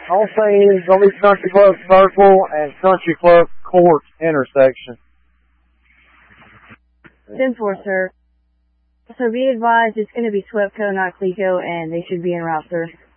All I'm saying is on these Country Club Circle and Country Club Court intersection. 10-4, sir. So be advised, it's going to be Swepco, not Clico, and they should be en route, sir.